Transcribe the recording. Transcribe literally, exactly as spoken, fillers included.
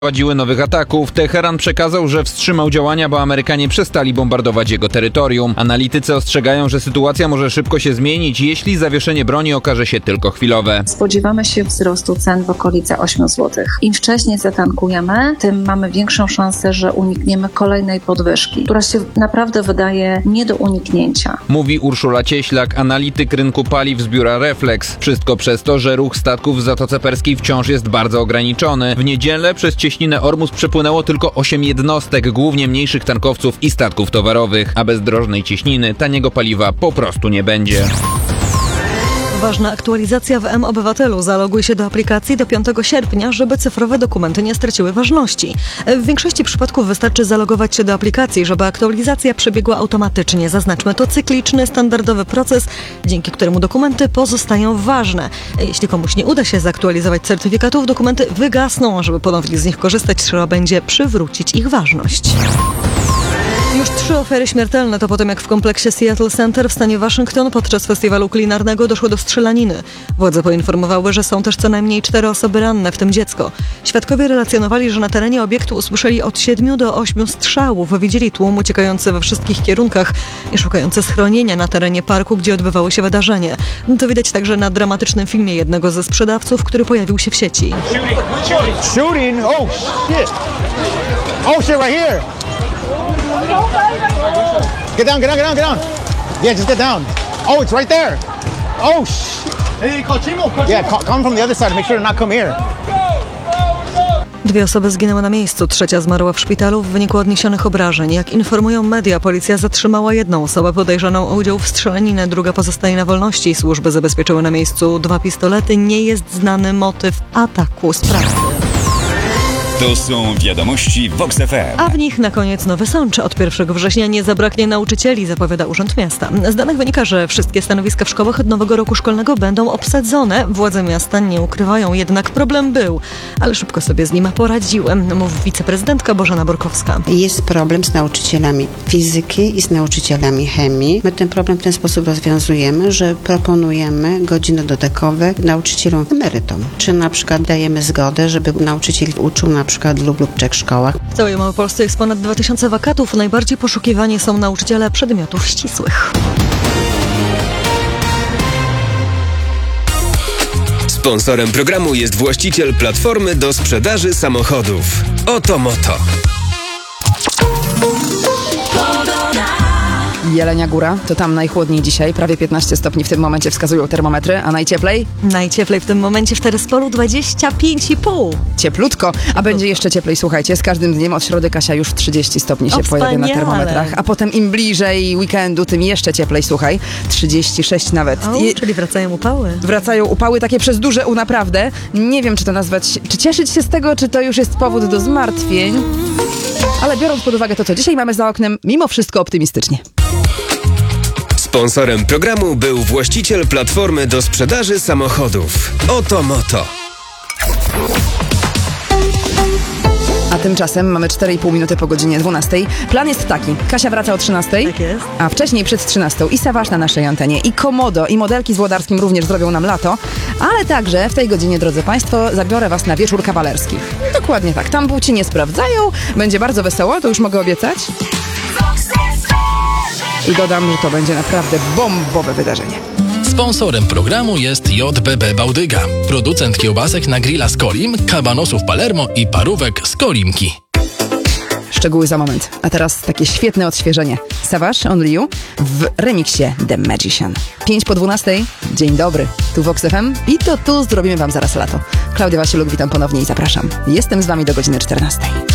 prowadziły nowych ataków. Teheran przekazał, że wstrzymał działania, bo Amerykanie przestali bombardować jego terytorium. Analitycy ostrzegają, że sytuacja może szybko się zmienić, jeśli zawieszenie broni okaże się tylko chwilowe. Spodziewamy się wzrostu cen w okolice ośmiu złotych. Im wcześniej zatankujemy, tym mamy większą szansę, że unikniemy kolejnej podwyżki, która się naprawdę wydaje nie do uniknięcia. Mówi Urszula Cieślak, analityk rynku paliw z biura Reflex. Wszystko przez to, że ruch statków w Zatoce Perskiej wciąż jest bardzo ograniczony. W niedzielę przez cieśninę Ormus przepłynęło tylko osiem jednostek, głównie mniejszych tankowców i statków towarowych, a bez drożnej cieśniny taniego paliwa po prostu nie będzie. Ważna aktualizacja w M-Obywatelu. Zaloguj się do aplikacji do piątego sierpnia, żeby cyfrowe dokumenty nie straciły ważności. W większości przypadków wystarczy zalogować się do aplikacji, żeby aktualizacja przebiegła automatycznie. Zaznaczmy, to cykliczny, standardowy proces, dzięki któremu dokumenty pozostają ważne. Jeśli komuś nie uda się zaktualizować certyfikatów, dokumenty wygasną, a żeby ponownie z nich korzystać, trzeba będzie przywrócić ich ważność. Już trzy ofiary śmiertelne to po tym, jak w kompleksie Seattle Center w stanie Waszyngton podczas festiwalu kulinarnego doszło do strzelaniny. Władze poinformowały, że są też co najmniej cztery osoby ranne, w tym dziecko. Świadkowie relacjonowali, że na terenie obiektu usłyszeli od siedmiu do ośmiu strzałów. Widzieli tłum uciekający we wszystkich kierunkach i szukający schronienia na terenie parku, gdzie odbywało się wydarzenie. To widać także na dramatycznym filmie jednego ze sprzedawców, który pojawił się w sieci. Shooting? Oh shit! Oh shit, right here! Get down, get down, get down, get down. Yeah, just get down. Oh, it's right there. Oh, shit. Yeah, come from the other side. Make sure to not come here. Dwie osoby zginęły na miejscu, trzecia zmarła w szpitalu w wyniku odniesionych obrażeń. Jak informują media, policja zatrzymała jedną osobę podejrzaną o udział w strzelaninę, druga pozostaje na wolności. Służby zabezpieczyły na miejscu dwa pistolety. Nie jest znany motyw ataku sprawcy. To są wiadomości Vox F M. A w nich na koniec Nowy Sącz. Od pierwszego września nie zabraknie nauczycieli, zapowiada Urząd Miasta. Z danych wynika, że wszystkie stanowiska w szkołach od nowego roku szkolnego będą obsadzone. Władze miasta nie ukrywają, jednak problem był, ale szybko sobie z nim poradziłem, mówi wiceprezydentka Bożena Borkowska. Jest problem z nauczycielami fizyki i z nauczycielami chemii. My ten problem w ten sposób rozwiązujemy, że proponujemy godziny dodatkowe nauczycielom emerytom. Czy na przykład dajemy zgodę, żeby nauczyciel uczył na przykład w dwóch lub trzech szkołach. W całej Małopolsce jest ponad dwa tysiące wakatów. Najbardziej poszukiwani są nauczyciele przedmiotów ścisłych. Sponsorem programu jest właściciel platformy do sprzedaży samochodów. Oto Moto. Jelenia Góra, to tam najchłodniej dzisiaj, prawie piętnaście stopni w tym momencie wskazują termometry, a najcieplej? Najcieplej w tym momencie w Terespolu dwadzieścia pięć i pół. Cieplutko, a Cieplutko. Będzie jeszcze cieplej, słuchajcie, z każdym dniem od środy, Kasia, już trzydzieści stopni się o, pojawia na termometrach, a potem im bliżej weekendu, tym jeszcze cieplej, słuchaj, trzydzieści sześć nawet. O, I... czyli wracają upały. Wracają upały takie przez duże U naprawdę. Nie wiem, czy to nazwać, czy cieszyć się z tego, czy to już jest powód do zmartwień, ale biorąc pod uwagę to, co dzisiaj mamy za oknem, mimo wszystko optymistycznie. Sponsorem programu był właściciel platformy do sprzedaży samochodów. Oto Moto. A tymczasem mamy cztery i pół minuty po godzinie dwunastej. Plan jest taki. Kasia wraca o trzynastej, tak jest. A wcześniej przed trzynastą i Sawasz na naszej antenie, i Komodo, i modelki z Włodarskim również zrobią nam lato, ale także w tej godzinie, drodzy Państwo, zabiorę Was na wieczór kawalerski. Dokładnie tak. Tam płci nie sprawdzają. Będzie bardzo wesoło, to już mogę obiecać. I dodam, że to będzie naprawdę bombowe wydarzenie. Sponsorem programu jest J B B Bałdyga, producent kiełbasek na grilla z Kolim, kabanosów Palermo i parówek z Kolimki. Szczegóły za moment. A teraz takie świetne odświeżenie. Savage, Only You w remiksie The Magician. pięć po dwunastej. Dzień dobry. Tu Vox F M i to tu zrobimy Wam zaraz lato. Klaudia Wasiluk, witam ponownie i zapraszam. Jestem z Wami do godziny czternastej.